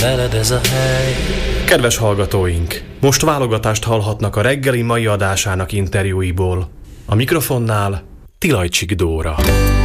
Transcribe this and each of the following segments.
veled ez a hely. Kedves hallgatóink! Most válogatást hallhatnak a reggeli mai adásának interjúiból. A mikrofonnál Tilajcsik Dóra.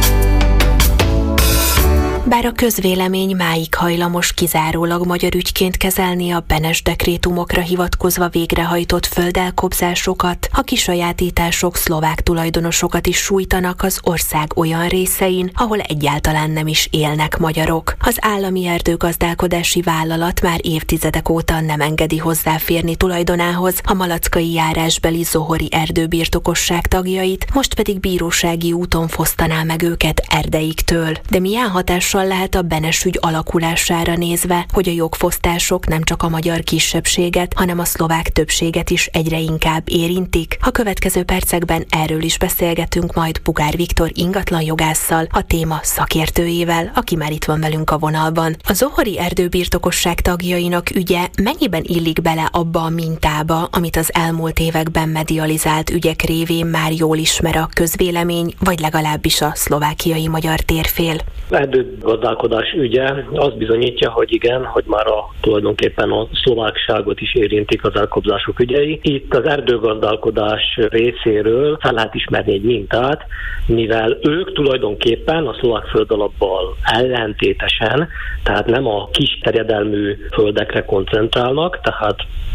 Bár a közvélemény máig hajlamos kizárólag magyar ügyként kezelni a Benes dekrétumokra hivatkozva végrehajtott földelkobzásokat, a kisajátítások szlovák tulajdonosokat is sújtanak az ország olyan részein, ahol egyáltalán nem is élnek magyarok. Az állami erdőgazdálkodási vállalat már évtizedek óta nem engedi hozzáférni tulajdonához a malackai járásbeli Zohori erdőbirtokosság tagjait, most pedig bírósági úton fosztaná meg őket erdeiktől. De milyen hatással lehet a Benes ügy alakulására nézve, hogy a jogfosztások nem csak a magyar kisebbséget, hanem a szlovák többséget is egyre inkább érintik? A következő percekben erről is beszélgetünk majd Bugár Viktor ingatlanjogásszal, a téma szakértőjével, aki már itt van velünk a vonalban. A Zohori erdőbirtokosság tagjainak ügye mennyiben illik bele abba a mintába, amit az elmúlt években medializált ügyek révén már jól ismer a közvélemény, vagy legalábbis a szlovákiai magyar térfél? Erdőgazdálkodás ügye azt bizonyítja, hogy igen, hogy már tulajdonképpen a szlovákságot is érintik az elkobzások ügyei. Itt az erdőgazdálkodás részéről fel lehet ismerni egy mintát, mivel ők tulajdonképpen a szlovák földalappal ellentétesen, tehát nem a kis terjedelmű földekre koncentrálnak, tehát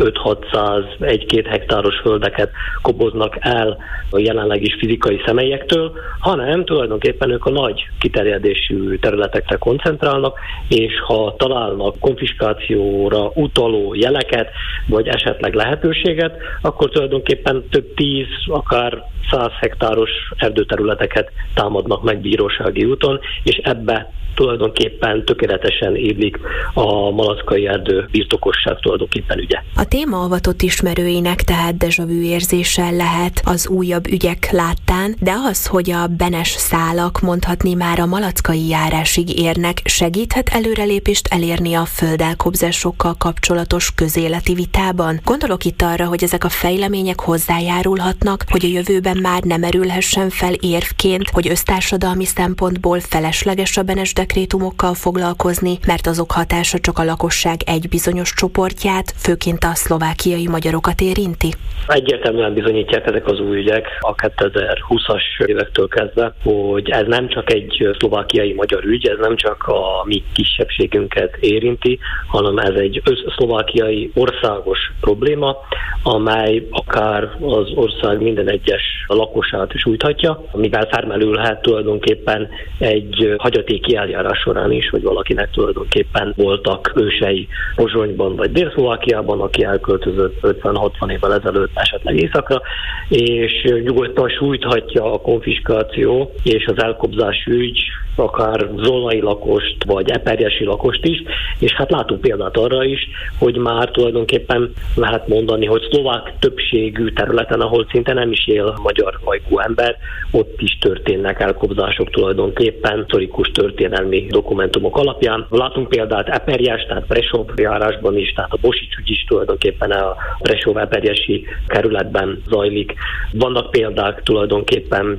5-600-1-2 hektáros földeket koboznak el a jelenleg is fizikai személyektől, hanem tulajdonképpen ők a nagy kiterjedésű területekre koncentrálnak, és ha találnak konfiskációra utaló jeleket, vagy esetleg lehetőséget, akkor tulajdonképpen több 10, akár 100 hektáros erdőterületeket támadnak meg bírósági úton, és ebbe tulajdonképpen tökéletesen illik a malackai erdő birtokosság tulajdonképpen ügye. A téma avatott ismerőinek tehát déjà vu érzéssel lehet az újabb ügyek láttán, de az, hogy a Benes szálak mondhatni már a malackai járásig érnek, segíthet előrelépést elérni a földelkobzásokkal kapcsolatos közéleti vitában? Gondolok itt arra, hogy ezek a fejlemények hozzájárulhatnak, hogy a jövőben már nem merülhessen fel érvként, hogy össztársadalmi szempontból felesleges a Benes dekrétumokkal foglalkozni, mert azok hatása csak a lakosság egy bizonyos csoportját, főként a szlovákiai magyarokat érinti? Egyértelműen bizonyítják ezek az új ügyek a 2020-as évektől kezdve, hogy ez nem csak egy szlovákiai magyar ügy, ez nem csak a mi kisebbségünket érinti, hanem ez egy összszlovákiai országos probléma, amely akár az ország minden egyes lakosát is újthatja, mivel felmerülhet tulajdonképpen egy hagyatéki eljárás során is, hogy valakinek tulajdonképpen voltak ősei Pozsonyban vagy Dél-Szlovákiában, aki elköltözött 50-60 évvel ezelőtt esetleg északra, és nyugodtan sújthatja a konfiskáció és az elkobzás ügy akár zolnai lakost, vagy eperjesi lakost is, és hát látunk példát arra is, hogy már tulajdonképpen lehet mondani, hogy szlovák többségű területen, ahol szinte nem is él magyar ajkú ember, ott is történnek elkobzások tulajdonképpen historikus történelmi dokumentumok alapján. Látunk példát Eperjes, tehát Prešov járásban is, tehát a Bosics ügy is tulajdonképpen a Prešov-eperjesi kerületben zajlik. Vannak példák tulajdonképpen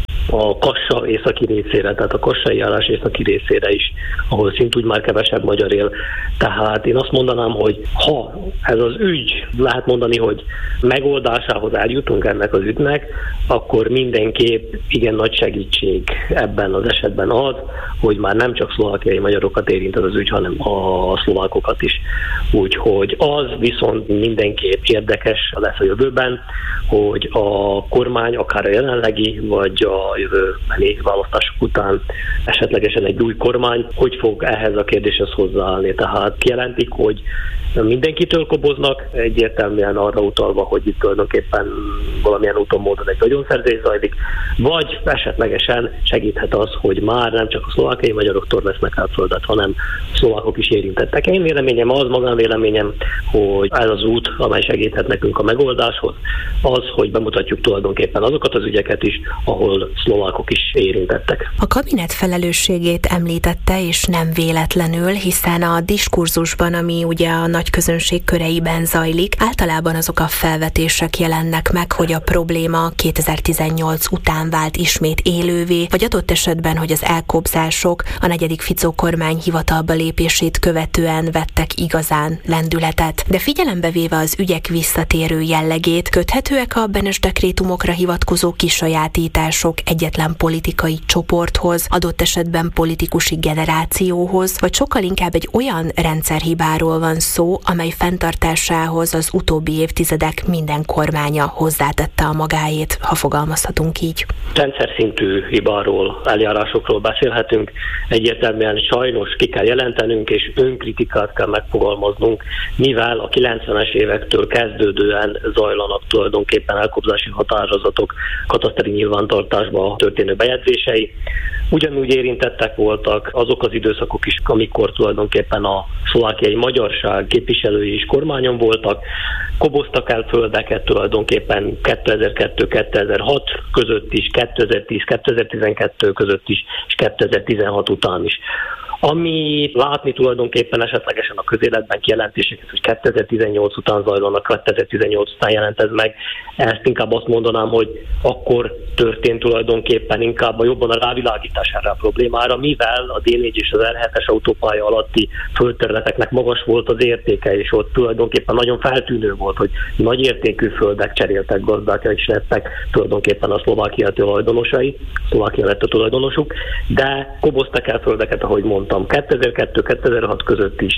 a Kassa északi részére, tehát a kassai járás északi részére is, ahol szintúgy már kevesebb magyar él. Tehát én azt mondanám, hogy ha ez az ügy, lehet mondani, hogy megoldásához eljutunk ennek az ügynek, akkor mindenképp igen nagy segítség ebben az esetben az, hogy már nem csak szlovákiai magyarokat érint ez az ügy, hanem a szlovákokat is. Úgyhogy az viszont mindenképp érdekes lesz a jövőben, hogy a kormány, akár a jelenlegi, vagy a jövőbeni választások után esetlegesen egy új kormány, hogy fog ehhez a kérdéshez hozzáállni. Tehát kijelentik, hogy mindenkitől koboznak, egyértelműen arra utalva, hogy itt tulajdonképpen valamilyen úton módon egy vagyonszerzés zajlik, vagy esetlegesen segíthet az, hogy már nem csak a szlovákiai magyaroktól vesznek el földet, hanem a szlovákok is érintettek. Én véleményem az, magánvéleményem, hogy ez az út, amely segíthet nekünk a megoldáshoz, az, hogy bemutatjuk tulajdonképpen azokat az ügyeket is, ahol szlovákok is érintettek. A kabinet felelősségét említette, és nem véletlenül, hiszen a diskurzusban, ami ugye a nagy közönség köreiben zajlik, általában azok a felvetések jelennek meg, hogy a probléma 2018 után vált ismét élővé, vagy adott esetben, hogy az elkobzások a 4. Fico kormány hivatalba lépését követően vettek igazán lendületet. De figyelembe véve az ügyek visszatérő jellegét, köthetőek a Benes dekrétumokra hivatkozó kisajátítások egyetlen politikai csoporthoz, adott esetben politikusi generációhoz, vagy sokkal inkább egy olyan rendszerhibáról van szó, amely fenntartásához az utóbbi évtizedek minden kormánya hozzátette a magáét, ha fogalmazhatunk így. Rendszer szintű hibáról, eljárásokról beszélhetünk, egyértelműen sajnos ki kell jelentenünk, és önkritikát kell megfogalmaznunk, mivel a 90-es évektől kezdődően zajlanak tulajdonképpen elkobzási határozatok kataszteri nyilvántartásba történő bejegyzései. Ugyanúgy érintettek voltak azok az időszakok is, amikor tulajdonképpen a szlovákiai magyarság képviselői is kormányon voltak, koboztak el földeket tulajdonképpen 2002-2006 között is, 2010-2012 között is, és 2016 után is. Ami látni tulajdonképpen esetlegesen a közéletben kijelentéseket, hogy 2018 után zajlanak, 2018 után jelent ez meg, ezt inkább azt mondanám, hogy akkor történt tulajdonképpen inkább jobban a rávilágítás erre a problémára, mivel a D4 és az R7-es autópálya alatti földterületeknek magas volt az értéke, és ott tulajdonképpen nagyon feltűnő volt, hogy nagy értékű földek cseréltek, gazdák is lettek tulajdonképpen a Szlovákia tulajdonosai, Szlovákia lett a tulajdonosuk, de koboztak el földeket, ahogy mondtam, 2002-2006 között is,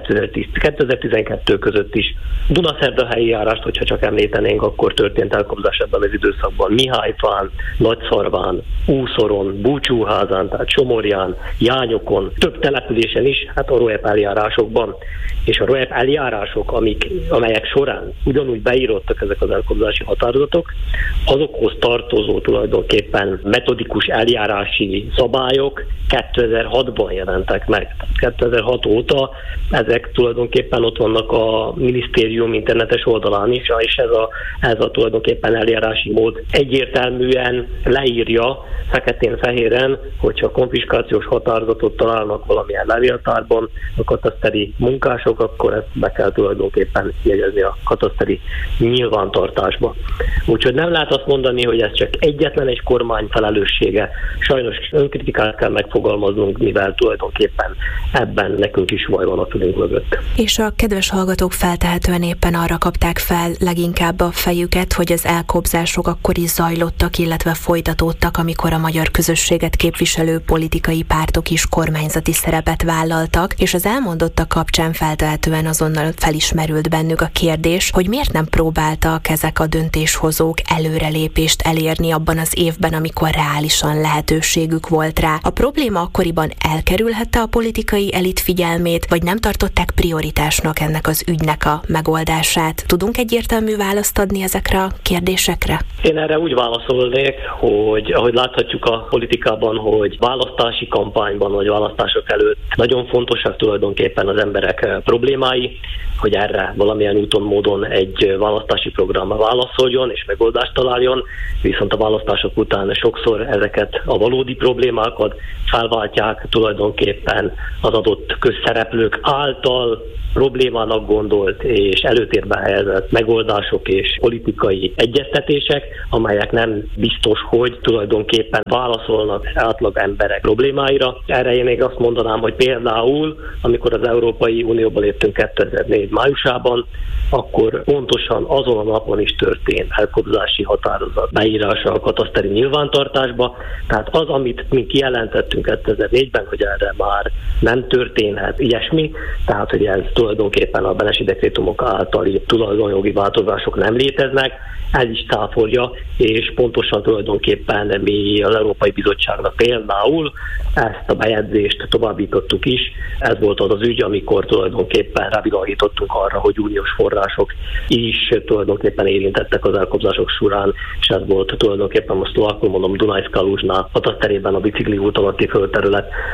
2010-2012 között is. Dunaszerdahelyi járást, hogyha csak említenénk, akkor történt elkobzás ebben az időszakban. Mihályfán, Nagyszarván, Úszoron, Búcsúházán, tehát Somorján, Jányokon, több településen is, hát a ROEP eljárásokban. És a ROEP eljárások, amelyek során ugyanúgy beírottak ezek az elkobzási határozatok, azokhoz tartozó tulajdonképpen metodikus eljárási szabályok 2006-ban jelentek meg. 2006 óta ezek tulajdonképpen ott vannak a minisztérium internetes oldalán is, és ez a tulajdonképpen eljárási mód egyértelműen leírja feketén-fehéren, hogyha konfiskációs határozatot találnak valamilyen levéltárban, a kataszteri munkások, akkor ezt be kell tulajdonképpen jegyezni a kataszteri nyilvántartásba. Úgyhogy nem lehet azt mondani, hogy ez csak egyetlen egy kormány felelőssége. Sajnos önkritikát kell megfogalmaznunk, mivel tulajdonképpen ebben nekünk is vaj van a fülünk mögött. És a kedves hallgatók feltehetően éppen arra kapták fel leginkább a fejüket, hogy az elkobzások akkor is zajlottak, illetve folytatódtak, amikor a magyar közösséget képviselő politikai pártok is kormányzati szerepet vállaltak, és az elmondottak kapcsán feltehetően azonnal felismerült bennük a kérdés, hogy miért nem próbáltak ezek a döntéshozók előrelépést elérni abban az évben, amikor reálisan lehetőségük volt rá. A probléma akkoriban elkerülhette a politikai elit figyelmét, vagy nem tartották prioritásnak ennek az ügynek a megoldását? Tudunk egyértelmű választ adni ezekre a kérdésekre? Én erre úgy válaszolnék, hogy ahogy láthatjuk a politikában, hogy választási kampányban, vagy választások előtt nagyon fontosak tulajdonképpen az emberek problémái, hogy erre valamilyen úton, módon egy választási program válaszoljon és megoldást találjon, viszont a választások után sokszor ezeket a valódi problémákat felváltják tulajdonképpen az adott közszereplők által problémának gondolt és előtérbe helyezett megoldások és politikai egyeztetések, amelyek nem biztos, hogy tulajdonképpen válaszolnak átlag emberek problémáira. Erre én még azt mondanám, hogy például, amikor az Európai Unióba léptünk 2004 májusában, akkor pontosan azon a napon is történt elkobzási határozat beírása a kataszteri nyilvántartásba. Tehát az, amit mi kijelentettünk 2004-ben, hogy erre már nem történhet ilyesmi, tehát hogy ez tulajdonképpen a benesi dekrétumok általi tulajdonjogi változások nem léteznek, el is cáfolja, és pontosan tulajdonképpen mi az Európai Bizottságnak például ezt a bejegyzést továbbítottuk is. Ez volt az az ügy, amikor tulajdonképpen rávilágítottunk arra, hogy uniós források is tulajdonképpen érintettek az elkobzások során, és ez volt tulajdonképpen most szlovákul mondom Dunajszka Lužná kataszterében a bicikli út alatti földterület, amely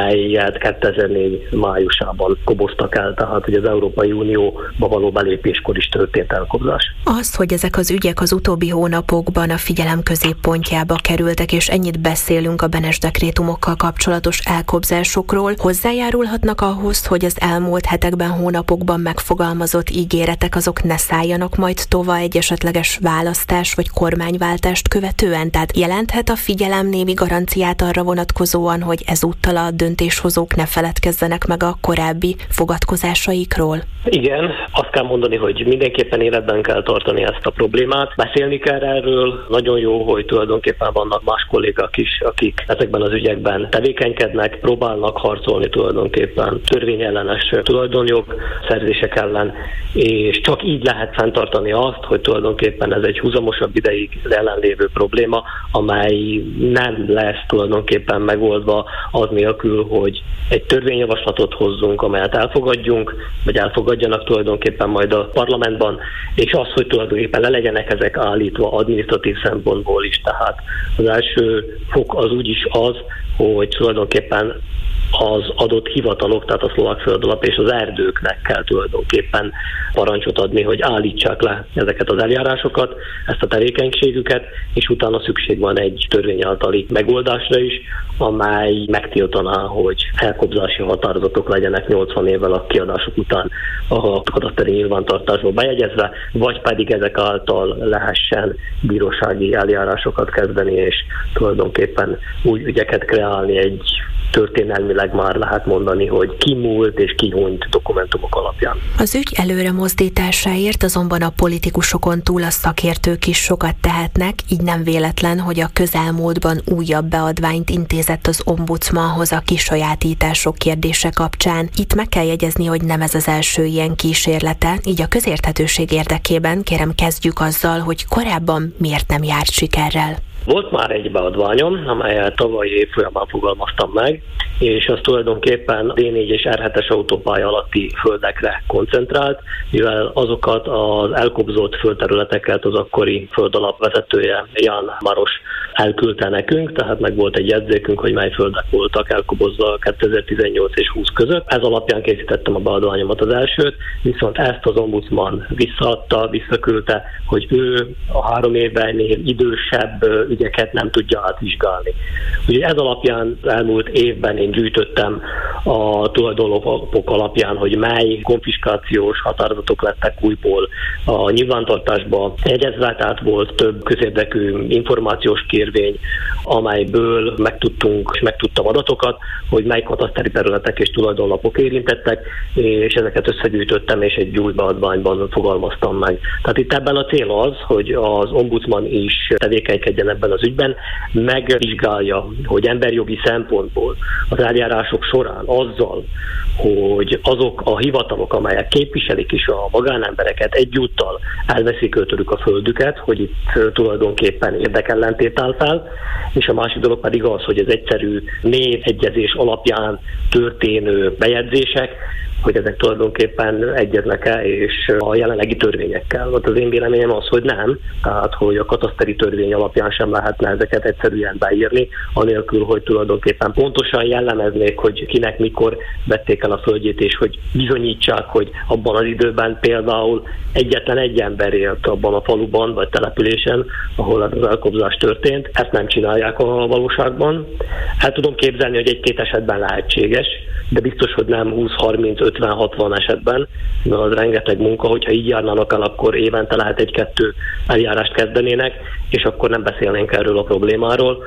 amelyet 2004 májusában koboztak el, tehát hogy az Európai Unióba való belépéskor is történt elkobzás. Az, hogy ezek az ügyek az utóbbi hónapokban a figyelem középpontjába kerültek, és ennyit beszélünk a Benes dekrétumokkal kapcsolatos elkobzásokról, hozzájárulhatnak ahhoz, hogy az elmúlt hetekben, hónapokban megfogalmazott ígéretek azok ne szálljanak majd tova egy esetleges választás vagy kormányváltást követően? Tehát jelenthet a figyelem némi garanciát arra vonatkozóan, hogy ezúttal a döntéshozók ne feledkezzenek meg a korábbi fogadkozásaikról? Igen, azt kell mondani, hogy mindenképpen életben kell tartani ezt a problémát. Beszélni kell erről. Nagyon jó, hogy tulajdonképpen vannak más kollégák is, akik ezekben az ügyekben tevékenykednek, próbálnak harcolni tulajdonképpen törvényellenes tulajdonjog szerzések ellen, és csak így lehet fenntartani azt, hogy tulajdonképpen ez egy húzamosabb ideig jelenlévő probléma, amely nem lesz tulajdonképpen megoldva az nélkül, hogy egy törvényjavaslatot hozzunk, amelyet elfogadjunk, vagy elfogadjanak tulajdonképpen majd a parlamentban, és az, hogy tulajdonképpen le legyenek ezek állítva adminisztratív szempontból is. Tehát az első fok az úgyis az, hogy tulajdonképpen az adott hivatalok, tehát a Szlovák Földalap és az erdőknek kell tulajdonképpen parancsot adni, hogy állítsák le ezeket az eljárásokat, ezt a tevékenységüket, és utána szükség van egy törvény általi megoldásra is, amely megtiltaná, hogy elkobzási határozatok legyenek 80 évvel a kiadások után a kataszteri nyilvántartásba bejegyezve, vagy pedig ezek által lehessen bírósági eljárásokat kezdeni, és tulajdonképpen új ügyeket kreálni. Egy történelmileg már lehet mondani, hogy kimúlt és kihunyt dokumentumok alapján. Az ügy előre mozdításáért azonban a politikusokon túl a szakértők is sokat tehetnek, így nem véletlen, hogy a közelmúltban újabb beadványt intézett az ombudsmanhoz a kisajátítások kérdése kapcsán. Itt meg kell jegyezni, hogy nem ez az első ilyen kísérlete, így a közérthetőség érdekében kérem kezdjük azzal, hogy korábban miért nem járt sikerrel. Volt már egy beadványom, amelyet tavalyi év folyamán fogalmaztam meg, és az tulajdonképpen D4 és R7-es autópálya alatti földekre koncentrált, mivel azokat az elkobzott földterületeket az akkori földalap vezetője, Jan Maros elküldte nekünk, tehát meg volt egy jegyzékünk, hogy mely földek voltak elkobozva 2018 és 20 között. Ez alapján készítettem a beadványomat az elsőt, viszont ezt az ombudsman visszaküldte, hogy ő a 3 évben idősebb ügyeket nem tudja átvizsgálni. Ugye ez alapján elmúlt évben én gyűjtöttem a tulajdonlapok alapján, hogy mely konfiskációs határozatok lettek újból a nyilvántartásba jegyezve, tehát volt több közérdekű információs kérvény, amelyből megtudtam adatokat, hogy mely kataszteri területek és tulajdonlapok érintettek, és ezeket összegyűjtöttem, és egy új beadványban fogalmaztam meg. Tehát itt ebben a cél az, hogy az ombudsman is tevékenykedjen ebben az ügyben, megvizsgálja, hogy emberjogi szempontból az eljárások során azzal, hogy azok a hivatalok, amelyek képviselik is a magánembereket, egyúttal elveszik tőlük a földüket, hogy itt tulajdonképpen érdekellentét áll fel, és a másik dolog pedig az, hogy ez egyszerű névegyezés alapján történő bejegyzések, hogy ezek tulajdonképpen egyeznek-e és a jelenlegi törvényekkel. Az én véleményem az, hogy nem, tehát hogy a kataszteri törvény alapján sem lehetne ezeket egyszerűen beírni, anélkül, hogy tulajdonképpen pontosan jellemeznék, hogy kinek mikor vették el a földjét, és hogy bizonyítsák, hogy abban az időben például egyetlen egy ember élt abban a faluban vagy településen, ahol az elkobzás történt. Ezt nem csinálják a valóságban. El tudom képzelni, hogy egy-két esetben lehetséges, de biztos, hogy nem 20-30-50-60 esetben, mert az rengeteg munka, hogyha így járnának el, akkor évente lehet 1-2 eljárást kezdenének, és akkor nem beszélnénk erről a problémáról.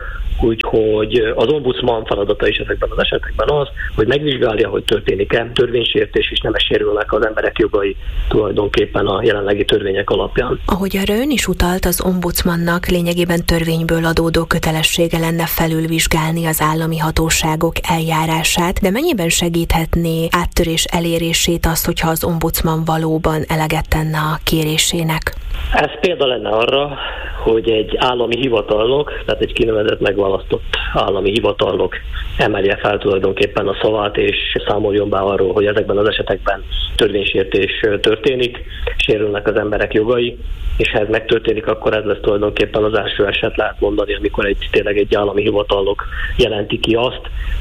Úgyhogy az ombudsman feladata is ezekben az esetekben az, hogy megvizsgálja, hogy történik-e törvénysértés, és nem sérülnek az emberek jogai tulajdonképpen a jelenlegi törvények alapján. Ahogy arra ön is utalt, az ombudsmannak lényegében törvényből adódó kötelessége lenne felülvizsgálni az állami hatóságok eljárását, de mennyiben segíthetné áttörés elérését azt, hogyha az ombudsman valóban eleget tenne a kérésének? Ez példa lenne arra, hogy egy állami hivatalnok, tehát egy kinevezett, megválasztott állami hivatalnok emelje fel tulajdonképpen a szavát, és számoljon be arról, hogy ezekben az esetekben törvénysértés történik, sérülnek az emberek jogai, és ha ez megtörténik, akkor ez lesz tulajdonképpen az első eset, lehet mondani, amikor tényleg egy állami hivatalnok jelenti ki azt,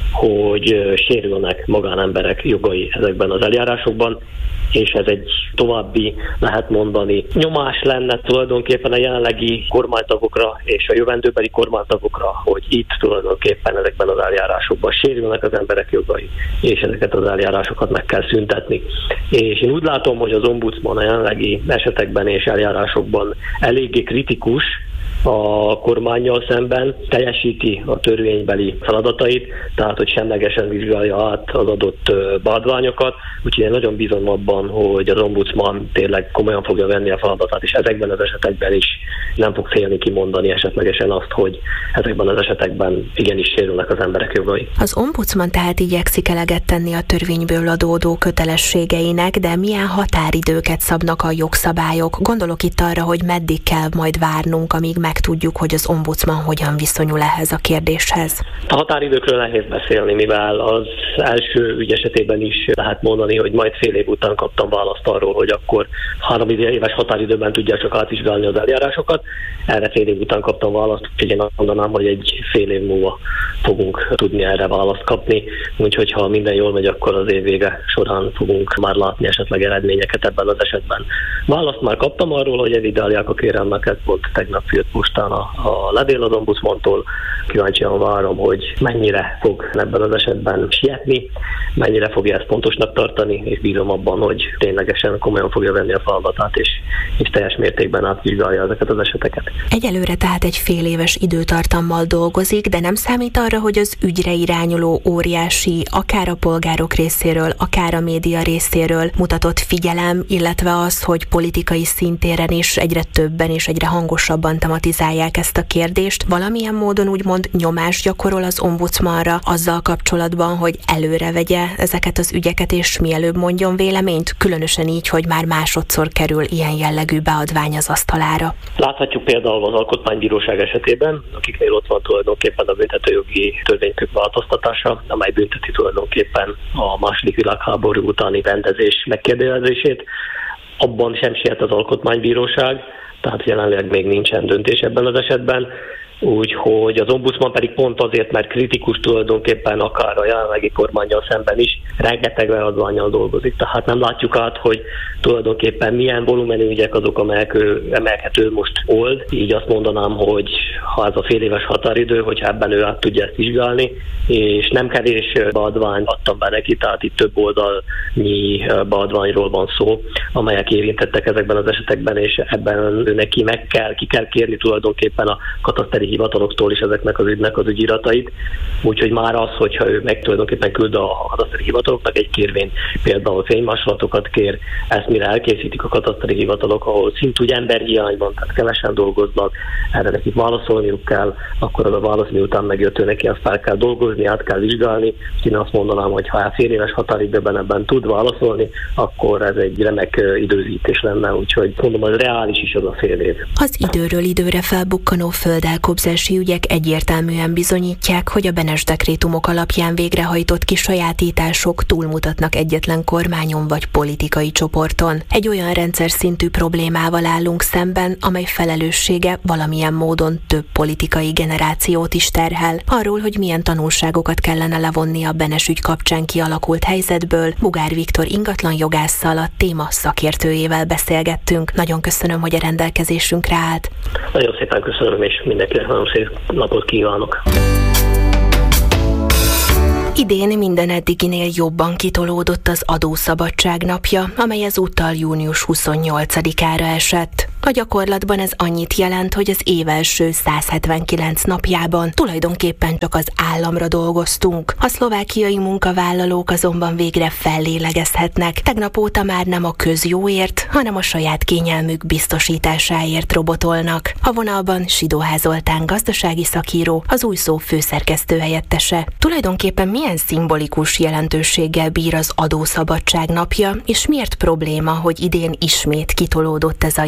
hogy sérülnek magánemberek jogai ezekben az eljárásokban, és ez egy további, lehet mondani, nyomás lenne tulajdonképpen a jelenlegi kormánytagokra és a jövendőbeli kormánytagokra, hogy itt tulajdonképpen ezekben az eljárásokban sérülnek az emberek jogai, és ezeket az eljárásokat meg kell szüntetni. És én úgy látom, hogy az ombudsman a jelenlegi esetekben és eljárásokban eléggé kritikus a kormánnyal szemben, teljesíti a törvénybeli feladatait, tehát hogy semlegesen vizsgálja át az adott beadványokat, úgyhogy én nagyon bízom abban, hogy az ombudsman tényleg komolyan fogja venni a feladatát, és ezekben az esetekben is nem fog félni kimondani esetlegesen azt, hogy ezekben az esetekben igenis sérülnek az emberek jogai. Az ombudsman tehát igyekszik eleget tenni a törvényből adódó kötelességeinek, de milyen határidőket szabnak a jogszabályok? Gondolok itt arra, hogy meddig kell majd várnunk, amíg megtudjuk, hogy az ombudsman hogyan viszonyul ehhez a kérdéshez. A határidőkről nehéz beszélni, mivel az első ügy esetében is lehet mondani, hogy majd fél év után kaptam választ arról, hogy akkor 3 éves határidőben tudják csak átvizsgálni az eljárásokat. Erre fél év után kaptam választ, úgyhogy én azt mondanám, hogy egy fél év múlva fogunk tudni erre választ kapni. Úgyhogy ha minden jól megy, akkor az év vége során fogunk már látni esetleg eredményeket ebben az esetben. Választ már kaptam arról, hogy evidálják a kérelmeket, volt tegnap jött postán a levél az ombudsmantól. Kíváncsian várom, hogy mennyire fog ebben az esetben sietni, mennyire fogja ezt fontosnak tartani, és bízom abban, hogy ténylegesen komolyan fogja venni a feladatát, és teljes mértékben átvizsgálja ezeket az eseteket. Egyelőre tehát egy fél éves időtartammal dolgozik, de nem számít arra, hogy az ügyre irányuló óriási, akár a polgárok részéről, akár a média részéről mutatott figyelem, illetve az, hogy politikai szintéren is egyre többen és egyre hangosabban tematizálják ezt a kérdést, valamilyen módon úgymond nyomást gyakorol az ombudsmanra azzal kapcsolatban, hogy előre vegye ezeket az ügyeket, és mielőbb mondjon véleményt, különösen így, hogy már másodszor kerül ilyen jellegű beadvány az asztalára. Láthatjuk például az Alkotmánybíróság esetében, akiknél ott van tulajdonképpen a büntetőjogi törvénykök változtatása, amely bünteti tulajdonképpen a II. Világháború utáni rendezés megkérdőjelezését. Abban sem siet az Alkotmánybíróság, tehát jelenleg még nincsen döntés ebben az esetben. Úgyhogy az ombudsman pedig pont azért, mert kritikus tulajdonképpen akár a jelenlegi kormánnyal szemben is rengeteg beadvánnyal dolgozik. Tehát nem látjuk át, hogy tulajdonképpen milyen volumenű ügyek azok, amelyeket ő most old. Így azt mondanám, hogy ha ez a fél éves határidő, hogyha ebben ő át tudja ezt vizsgálni, és nem kevés beadványt adtam be neki, tehát itt több oldalnyi beadványról van szó, amelyek érintettek ezekben az esetekben, és ebben neki ki kell kérni tulajdonképpen a kataszteri hivataloktól is ezeknek az ügynek az ügyiratait. Úgyhogy már az, hogyha ő meg tulajdonképpen küld a kataszteri hivataloknak egy kérvényt, például fénymásolatokat kér, ezt mire elkészítik a kataszteri hivatalok, ahol szintúgy emberhiány van, tehát kevesen dolgoznak, erre nekik válaszolniuk kell, akkor az a válasz miután megjött, ő neki azt fel kell dolgozni, át kell vizsgálni. Én azt mondanám, hogy ha fél éves határidőben ebben tud válaszolni, akkor ez egy remek időzítés lenne, úgyhogy mondom, hogy reális is az a fél év. Az időről időre felbukkanó földelkobzási ügyek egyértelműen bizonyítják, hogy a Benes dekrétumok alapján végrehajtott kisajátítások túlmutatnak egyetlen kormányon vagy politikai csoporton. Egy olyan rendszer szintű problémával állunk szemben, amely felelőssége valamilyen módon több politikai generációt is terhel. Arról, hogy milyen tanulságokat kellene levonni a Benes ügy kapcsán kialakult helyzetből, Bugár Viktor ingatlanjogásszal, a téma szakértőjével beszélgettünk. Nagyon köszönöm, hogy a rendelkezésünkre állt. Nagyon szépen köszönöm, és mindenkinek nagyon szép napot kívánok. Idén minden eddiginél jobban kitolódott az adószabadság napja, amely ezúttal június 28-ára esett. A gyakorlatban ez annyit jelent, hogy az év első 179 napjában tulajdonképpen csak az államra dolgoztunk. A szlovákiai munkavállalók azonban végre fellélegezhetnek. Tegnap óta már nem a közjóért, hanem a saját kényelmük biztosításáért robotolnak. A vonalban Sidóház Zoltán gazdasági szakíró, az Új Szó főszerkesztő helyettese. Tulajdonképpen milyen szimbolikus jelentőséggel bír az adószabadság napja, és miért probléma, hogy idén ismét kitolódott ez a jeles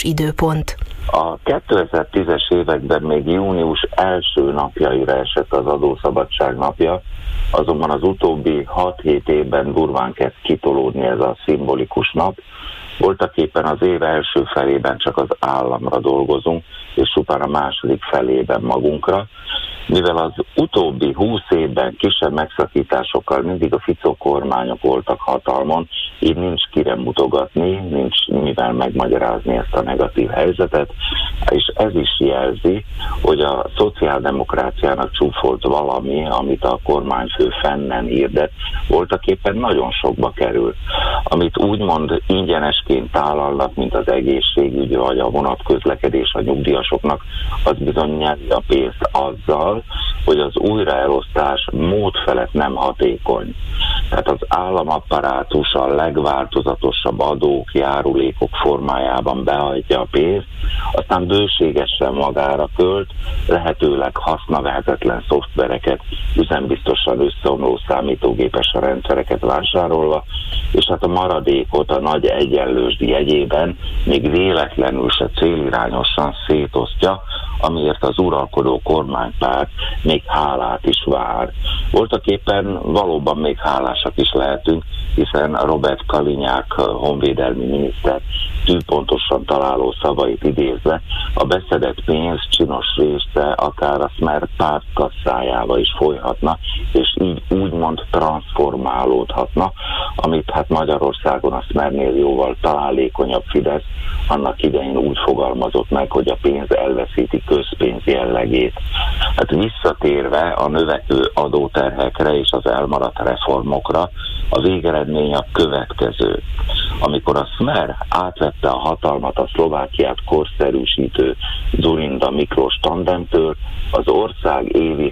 időpont. A 2010-es években még június első napjaira esett az adószabadság napja, azonban az utóbbi 6-7 évben durván kezd kitolódni ez a szimbolikus nap. Voltaképpen az év első felében csak az államra dolgozunk, és csupán a második felében magunkra. Mivel az utóbbi 20 évben kisebb megszakításokkal mindig a Fico kormányok voltak hatalmon, így nincs kire mutogatni, nincs mivel megmagyarázni ezt a negatív helyzetet, és ez is jelzi, hogy a szociáldemokráciának csúfolt valami, amit a kormányfő fennen hirdet, voltaképpen nagyon sokba kerül. Amit úgymond ingyenesként tálalnak, mint az egészségügy vagy a vonatközlekedés a nyugdíjasoknak, az bizony nyeri a pénzt azzal, hogy az újraelosztás mód felett nem hatékony. Tehát az államapparátus a legváltozatosabb adók, járulékok formájában behajtja a pénzt, aztán bőségesen magára költ, lehetőleg hasznavehetetlen szoftvereket, üzembiztosan összeomló számítógépes rendszereket vásárolva, és hát a maradékot a nagy egyenlősdi jegyében még véletlenül se célirányosan szétosztja, amiért az uralkodó kormánypárt még hálát is vár. Voltaképpen valóban még hálásak is lehetünk, hiszen Robert Kalinyák honvédelmi miniszter tűpontosan találó szavait idézve, a beszedett pénz csinos része akár a Smer párt kasszájába is folyhatna, és így úgymond transformálódhatna, amit hát Magyarországon a Smernél jóval találékonyabb Fidesz annak idején úgy fogalmazott meg, hogy a pénz elveszíti közpénz jellegét. Hát visszatérve a növekvő adóterhekre és az elmaradt reformokra, a végeredmény a következő. Amikor a Smer átvette a hatalmat a Szlovákiát korszerűsítő Dzurinda Miklós tandemtől, az ország évi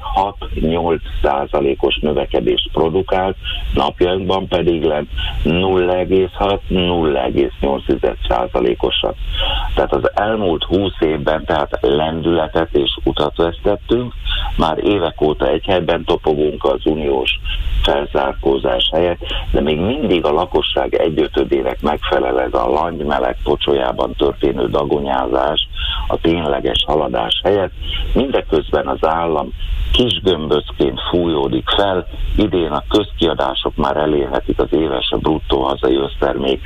6-8%-os növekedést produkált, napjainkban pedig lett 0,6-0,8%-osat. Tehát az elmúlt 20 évben tehát lendületet és utat vesztettünk, már évek óta egy helyben topogunk az uniós felzárkózás helyett, de még mindig a lakosság egyötödének megfelel ez a langymeleg pocsolyában történő dagonyázás a tényleges haladás helyett. Mindeközben az állam kisgömböcként fújódik fel, idén a közkiadások már elérhetik az éves bruttó hazai össztermék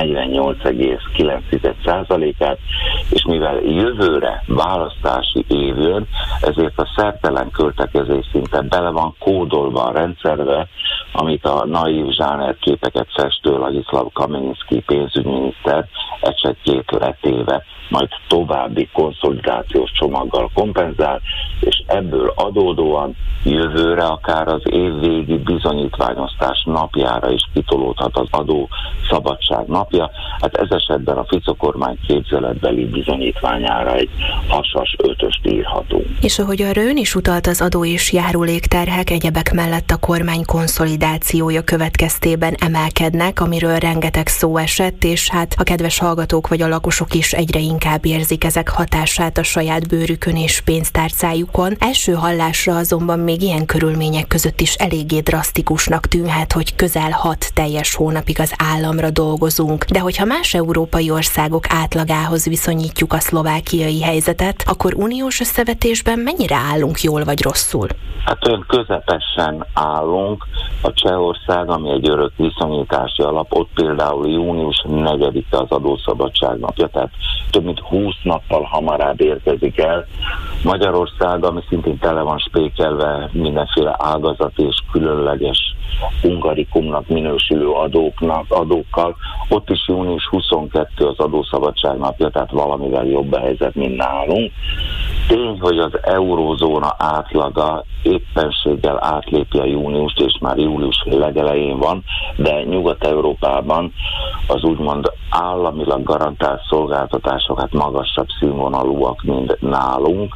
48,9%-át, és mivel jövőre választási év jön, ezért a szertelen költekezés szinte bele van kódolva a rendszerbe, amit a naív zsánerképeket festő Ladislav Kamenyszky pénzügyminiszter ecsetjét letéve majd további konszolidációs csomaggal kompenzál, és ebből adódóan jövőre akár az évvégi bizonyítványosztás napjára is kitolódhat az adó szabadság napja. Hát ez esetben a Fico kormány képzeletbeli bizonyítványára egy hasas 5-öst írhatunk. És ahogy arra ön is utalt, az adó és járulékterhek egyebek mellett a kormány konszolidációja következtében emelkednek, amiről rengeteg szó esett, és hát a kedves hallgatók vagy a lakosok is egyre inkább érzik ezek hatását a saját bőrükön és pénztárcájukon. Első hallásra azonban még ilyen körülmények között is eléggé drasztikusnak tűnhet, hogy közel 6 teljes hónapig az államra dolgozunk. De hogyha más európai országok átlagához viszonyítjuk a szlovákiai helyzetet, akkor uniós összevetésben mennyire állunk jól vagy rosszul? Hát olyan közepesen állunk. A Csehország, ami egy örök viszonyítási alap, ott például június 4-e az adószabadság napja, tehát több mint 20 nappal hamarabb érkezik el. Magyarország, ami szintén tele van spékelve mindenféle ágazati és különleges hungarikumnak minősülő adókkal, ott is június 22 az adószabadság napja, tehát valamivel jobb a helyzet, mint nálunk. Tény, hogy az eurózóna átlaga éppenséggel átlépi a júniust, és már július legelején van, de Nyugat-Európában az úgymond államilag garantált szolgáltatások hát magasabb színvonalúak, mint nálunk.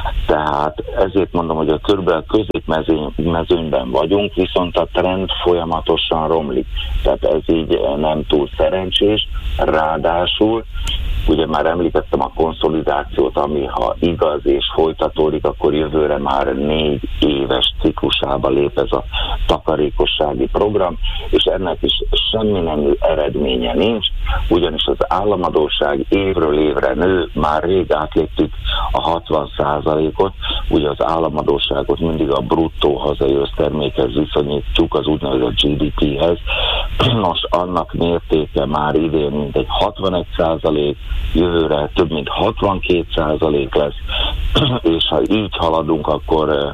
Tehát ezért mondom, hogy a körülbelül középmezőnyben vagyunk, viszont a trend folyamatosan romlik. Tehát ez így nem túl szerencsés, ráadásul Ugye már említettem a konszolidációt, ami ha igaz és folytatódik, akkor jövőre már 4 éves ciklusába lép ez a takarékossági program, és ennek is semmi nemű eredménye nincs, ugyanis az államadósság évről évre nő, már rég átléptük a 60%-ot, ugye az államadósságot mindig a bruttó hazai össztermékhez viszonyítjuk, az úgynevezett GDP-hez. Most annak mértéke már idén mintegy 61%, jövőre több mint 62% lesz, és ha így haladunk, akkor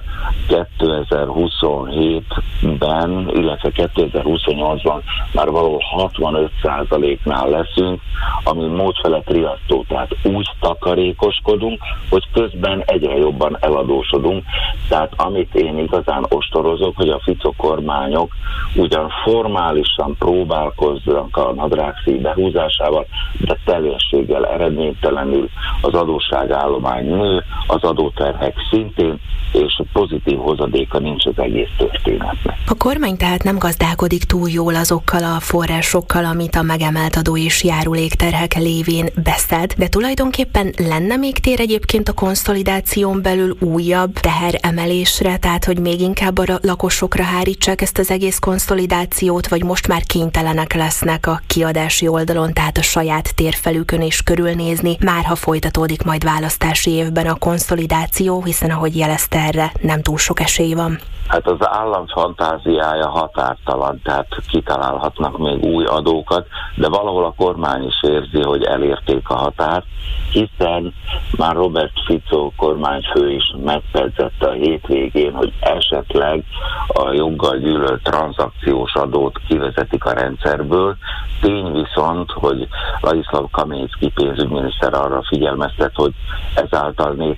2027-ben, illetve 2028-ban már valahol 65%-nál leszünk, ami módfelett riasztó, tehát úgy takarékoskodunk, hogy közben egyre jobban eladósodunk. Tehát amit én igazán ostorozok, hogy a Fico kormányok ugyan formálisan próbálkoznak a nadrágszíj behúzásával, de teljességgel eredménytelenül az adósságállomány nő, az adóterhek szintén, és pozitív hozadéka nincs az egész történetnek. A kormány tehát nem gazdálkodik túl jól azokkal a forrásokkal, amit a megemelt adó és járulékterhek lévén beszed, de tulajdonképpen lenne még tér egyébként a konszolidáción belül újabb teheremelésre, tehát hogy még inkább a lakosokra hárítsák ezt az egész konszolidációt, vagy most már kénytelenek lesznek a kiadási oldalon, tehát a saját térfelükön is körülnézni, már ha folytatódik majd választási évben a konszolidáció, hiszen ahogy jelezte, erre nem túl sok esély van. Hát az állam fantáziája határtalan, tehát kitalálhatnak még új adókat, de valahol a kormány is érzi, hogy elérték a határt, hiszen már Robert Fico kormányfő is megpedzette a hétvégén, hogy esetleg a joggal gyűlölt tranzakciós adót kivezetik a rendszerből. Tény viszont, hogy Ladislav Kaményszky pénzügyminiszter arra figyelmeztet, hogy ezáltal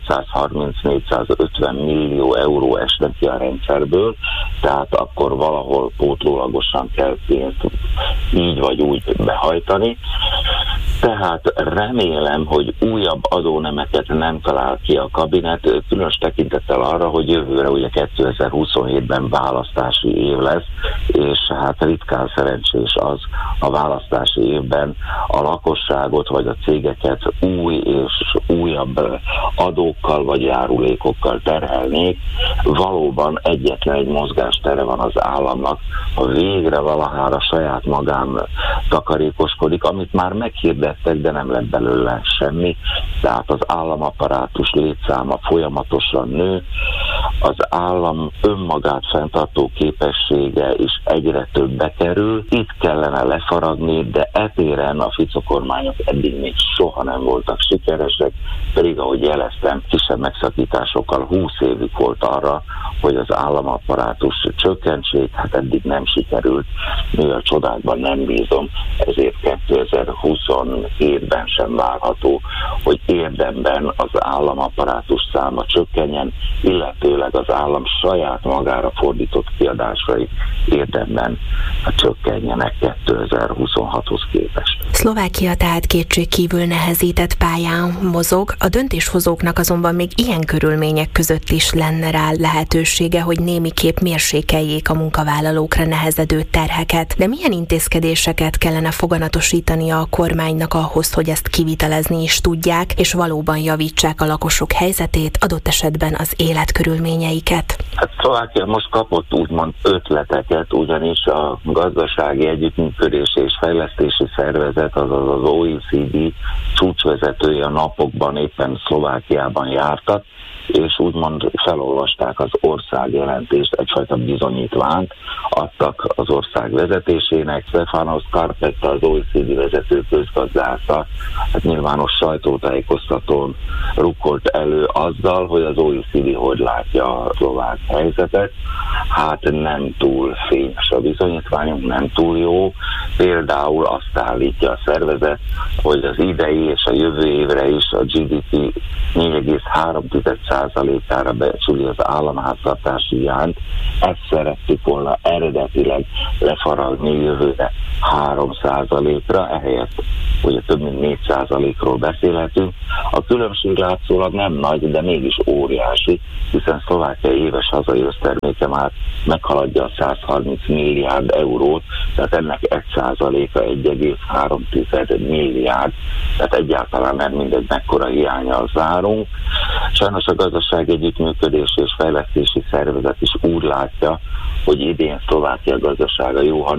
430-450 millió euró esne ki a rendszerből, tehát akkor valahol pótlólagosan kell pénzt így vagy úgy behajtani. Tehát remélem, hogy újabb adónemeket nem talál ki a kabinet, különös tekintettel arra, hogy jövőre ugye 2027-ben választási év lesz, és hát ritkán szerencsés az a választási évben a lakosságot vagy a cégeket új és újabb adókkal vagy járulékokkal terhelnék. Valóban egyetlen egy mozgástere van az államnak, ha végre valahára saját magán takarékoskodik, amit már meghirdettek, de nem lett belőle semmi. Tehát az államapparátus létszáma folyamatosan nő, az állam önmagát fenntartó képessége is egyre többbe kerül. Itt kellene lefaragni, de etéren a Fico kormányok eddig még soha nem voltak sikeresek, pedig ahogy jeleztem, kisebb megszakításokkal 20 évig volt arra, hogy az államapparátus csökkentsék, hát eddig nem sikerült, mivel csodákban nem bízom, ezért 2027-ben sem várható, hogy érdemben az államapparátus száma csökkenjen, illetőleg az állam saját magára fordított kiadásai érdemben csökkenjenek 2026-hoz képest. Szlovákia tehát kétségkívül nehezített pályán mozog, a döntéshozóknak azonban még ilyen körülmények között is lenne rá lehetősége, hogy némiképp mérsékeljék a munkavállalókra nehezedő terheket. De milyen intézkedéseket kellene foganatosítani a kormánynak ahhoz, hogy ezt kivitelezni is tudják, és valóban javítsák a lakosok helyzetét, adott esetben az életkörülményeiket? Hát Szlovákia most kapott úgymond ötleteket, ugyanis a gazdasági együttműködés és fejlesztési szervezet, azaz az OECD csúcsvezetője a napokban éppen Szlovákiában jártak, és úgymond felolvasták az országjelentést, egyfajta bizonyítványt adtak az ország vezetésének. Stefanos Karpetta, az OECD vezető közgazdásza, hát nyilvános sajtótájékoztatón rukkolt elő azzal, hogy az OECD hogy látja a szlovák helyzetet. Hát nem túl fényes a bizonyítványunk, nem túl jó. Például azt állítja a szervezet, hogy az idei és a jövő évre is a GDP 4,3% 2%-ára becsüli az államháztartási hiányt. Ezt szerettük volna eredetileg lefaragni jövőre 3%-ra, ehelyett ugye több mint 4%-ról beszélhetünk. A különbség látszólag nem nagy, de mégis óriási, hiszen Szlovákia éves hazai összterméke már meghaladja a 130 milliárd eurót, tehát ennek 1%-a 1,3 milliárd, tehát egyáltalán nem mindegy, mekkora hiánnyal zárunk. Sajnos a Gazdasági Együttműködési és Fejlesztési Szervezet is úgy látja, hogy idén Szlovákia gazdasága jó, ha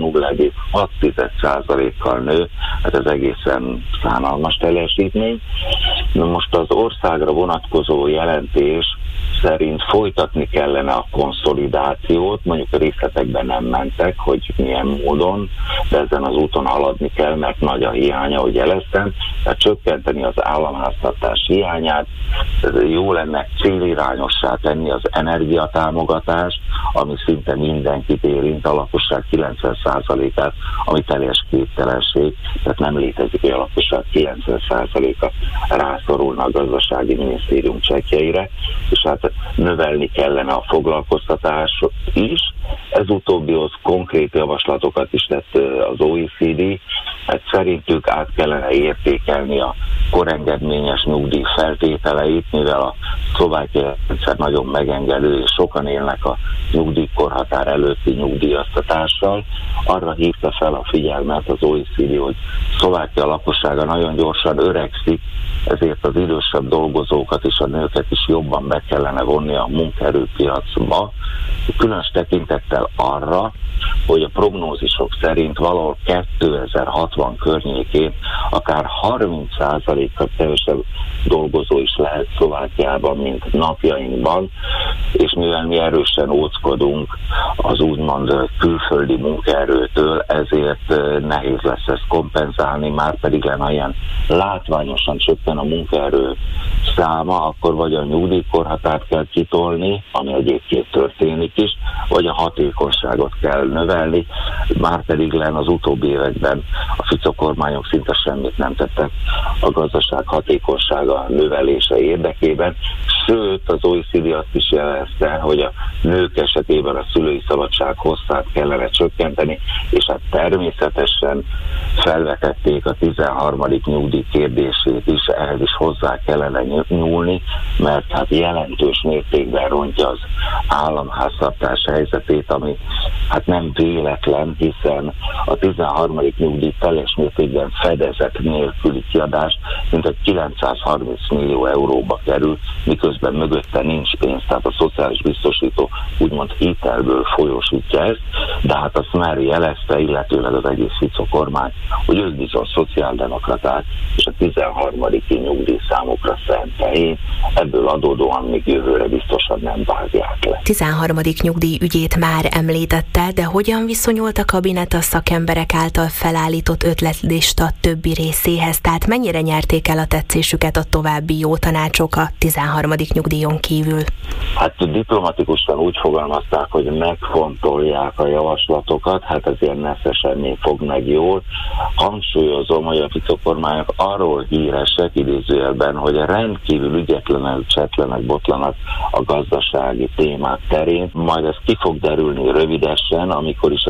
0,6%-kal nő, hát ez egészen szánalmas teljesítmény. Most az országra vonatkozó jelentés szerint folytatni kellene a konszolidációt, mondjuk a részletekben nem mentek, hogy milyen módon, de ezen az úton haladni kell, mert nagy a hiánya, ahogy jeleztem, tehát csökkenteni az államháztartás hiányát, jó lenne célirányossá tenni az energiatámogatást, ami szinte mindenkit érint, a lakosság 90%-át, ami teljes képtelenség, tehát nem létezik, hogy a lakosság 90%-a rászorulna a gazdasági minisztérium csekkjeire, és hát növelni kellene a foglalkoztatást is. Ez utóbbihoz konkrét javaslatokat is tett az OECD, hát szerintük át kellene értékelni a korengedményes nyugdíj feltételeit, mivel a szlovákiai rendszer nagyon megengedő, és sokan élnek a nyugdíjkorhatár előtti nyugdíjaztatással. Arra hívta fel a figyelmet az OECD, hogy Szlovákia lakossága nagyon gyorsan öregszik, ezért az idősebb dolgozókat és a nőket is jobban be kellene vonni a munkaerőpiacba, különös tekintettel arra, hogy a prognózisok szerint valahol 2060 környékén akár 30%-kal kevesebb dolgozó is lehet Szlovákiában, mint napjainkban, és mivel mi erősen óckodunk az úgymond külföldi munkaerőtől, ezért nehéz lesz ezt kompenzálni, már pedig lenne ilyen látványosan csökken a munkaerő száma, akkor vagy a nyugdíjkorhatárt kell kitolni, ami egyébként történik is, vagy a hatékonyságot kell növelni, már pedig lenne az utóbbi években a Fico kormányok szinte semmit nem tettek a gazdaság hatékonysága növelése érdekében, sőt az OECD azt is jelezte, hogy a nők esetében a szülői szabadság hosszát kellene csökkenteni, és hát természetesen felvetették a 13. nyugdíj kérdését is, ehhez is hozzá kellene nyúlni, mert hát jelentős mértékben rontja az államháztartás helyzetét, ami hát nem véletlen, hiszen a 13. nyugdíj teljes mértékben fedezet nélküli kiadás mintegy 930 millió euróba kerül, miközben mögötte nincs pénz, tehát a szociális biztosító úgymond hitelből folyósítja ezt, de hát azt már jelezte, illetőleg az egész Fico kormány, hogy ők bizony szociáldemokraták, és a 13. nyugdíj számukra szent helyén, ebből adódóan még jövőre biztosan nem vágják le. 13. nyugdíj ügyét már említette, de hogyan viszonyult a kabinet a szakemberek által felállított ötletlista többi részéhez? Tehát mennyire nyerték el a tetszésüket a további jó tanácsok a 13. nyugdíjon kívül? Hát diplomatikusan úgy fogalmazták, hogy megfontolják a javaslatokat, hát ez ilyen neszesen még fog meg jól. Hangsúlyozom, hogy a Fico kormányok arról híresek idézőjelben, hogy rendkívül ügyetlenek, csetlenek, botlanak a gazdasági témák terén. Majd ez ki fog derülni rövidesen, amikor is a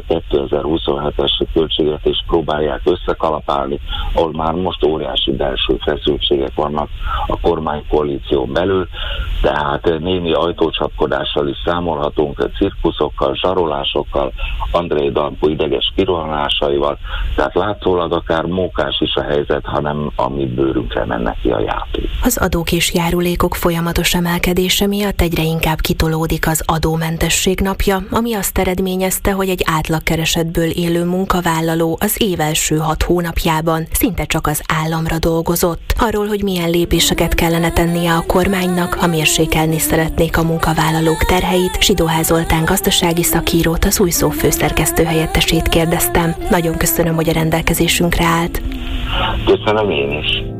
2027-es költségvetést próbálják összekalapálni, ahol már most óriási belső feszültségek vannak a kormánykoalíción belül, tehát némi ajtócsapkodással is számolhatunk, cirkuszokkal, zsarolásokkal, Andrei Danko ideges kirohanásaival, tehát látszólag akár mókás is a helyzet, hanem a mi bőrünkre mennek ki a játék. Az adók és járulékok folyamatos emelkedése miatt egyre inkább kitolódik az adómentesség napja, ami azt eredményezte, hogy egy átlagkeresetből élő munkavállaló az év első 6 hónapjában szinte csak az államra dolgozott. Arról, hogy milyen lépéseket kellene tennie a kormánynak, ha mérsékelni szeretnék a munkavállalók terheit, Zsidóház Zoltán gazdasági szakírót, az Új Szó főszerkesztő helyettesét kérdeztem. Nagyon köszönöm, hogy a rendelkezésünkre állt. Köszönöm én is.